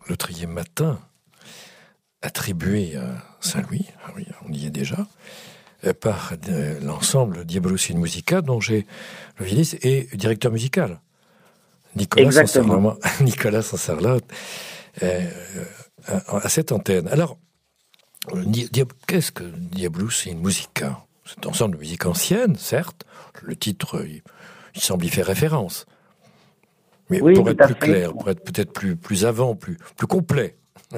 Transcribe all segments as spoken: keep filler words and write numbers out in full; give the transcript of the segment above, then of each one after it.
Le Trier Matin, attribué à Saint-Louis, ah oui, on y est déjà, par l'ensemble Diabolus in Musica, dont j'ai le violiste et directeur musical. Nicolas Sanserlat, Nicolas Sanserlat euh, à, à cette antenne. Alors, qu'est-ce que Diabolus in Musica? C'est un ensemble de musique ancienne, certes. Le titre, il, il semble y faire référence. Mais oui, pour être plus fait. clair, pour être peut-être plus, plus avant, plus, plus complet,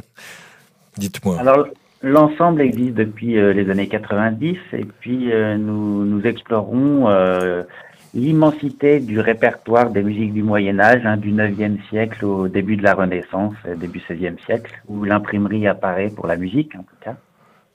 dites-moi. Alors, l'ensemble existe depuis euh, les années quatre-vingt-dix et puis euh, nous, nous explorons euh, l'immensité du répertoire des musiques du Moyen-Âge, hein, du neuvième siècle au début de la Renaissance, début seizième siècle, où l'imprimerie apparaît pour la musique, en tout cas.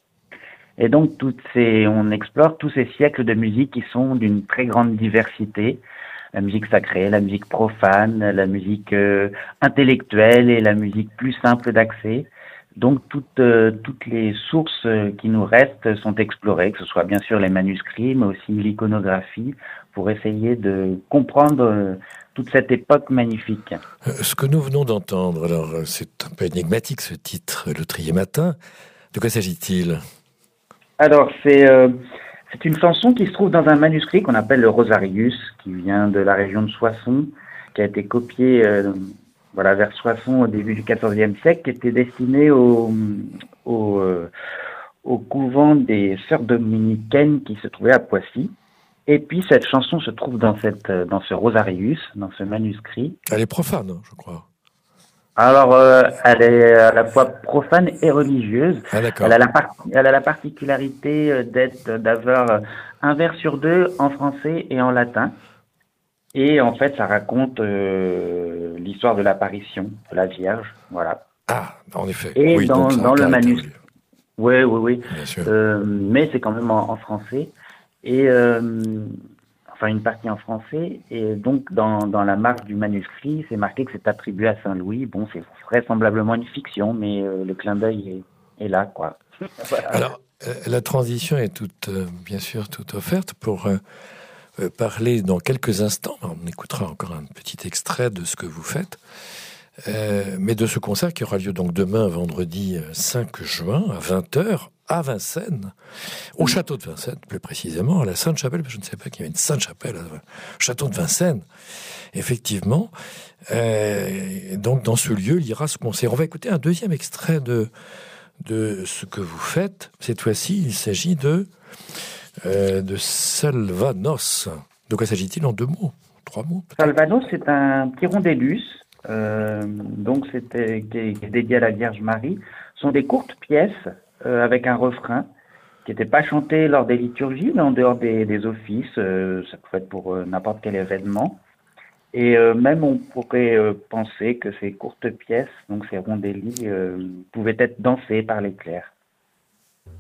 Et donc, toutes ces, on explore tous ces siècles de musique qui sont d'une très grande diversité. La musique sacrée, la musique profane, la musique euh, intellectuelle et la musique plus simple d'accès. Donc, toutes, euh, toutes les sources qui nous restent sont explorées, que ce soit bien sûr les manuscrits, mais aussi l'iconographie, pour essayer de comprendre euh, toute cette époque magnifique. Ce que nous venons d'entendre, alors c'est un peu énigmatique ce titre, Le Trier Matin. De quoi s'agit-il? Alors, c'est... Euh, C'est une chanson qui se trouve dans un manuscrit qu'on appelle le Rosarius, qui vient de la région de Soissons, qui a été copié euh, voilà, vers Soissons au début du quatorzième siècle, qui était destiné au, au, euh, au couvent des sœurs dominicaines qui se trouvait à Poissy. Et puis cette chanson se trouve dans, cette, dans ce Rosarius, dans ce manuscrit. Elle est profane, je crois. Alors, euh, elle est à la fois profane et religieuse. Ah, elle, a la par- elle a la particularité d'être, d'avoir un vers sur deux en français et en latin. Et en fait, ça raconte euh, l'histoire de l'apparition de la Vierge. Voilà. Ah, en effet. Et oui, dans, donc dans le manuscrit. Oui, oui, oui. Bien sûr. Euh, mais c'est quand même en, en français. Et. Euh, enfin une partie en français, et donc dans, dans la marge du manuscrit, c'est marqué que c'est attribué à Saint-Louis. Bon, c'est vraisemblablement une fiction, mais euh, le clin d'œil est, est là, quoi. Voilà. Alors, euh, la transition est toute, euh, bien sûr, toute offerte pour euh, euh, parler dans quelques instants. On écoutera encore un petit extrait de ce que vous faites, euh, mais de ce concert qui aura lieu donc demain, vendredi cinq juin, à vingt heures, à Vincennes, au château de Vincennes, plus précisément, à la Sainte-Chapelle, je ne savais pas qu'il y avait une Sainte-Chapelle au château de Vincennes, effectivement. Euh, donc, dans ce lieu, il y aura ce concert. On va écouter un deuxième extrait de, de ce que vous faites. Cette fois-ci, il s'agit de, euh, de Salvanos. De quoi s'agit-il en deux mots, trois mots peut-être? Salvanos, c'est un petit rondellus, euh, donc c'était qui est, qui est dédié à la Vierge Marie. Ce sont des courtes pièces euh, avec un refrain qui n'était pas chanté lors des liturgies, mais en dehors des, des offices. Euh, ça peut être pour euh, n'importe quel événement. Et euh, même on pourrait euh, penser que ces courtes pièces, donc ces rondellis, euh, pouvaient être dansées par les clercs.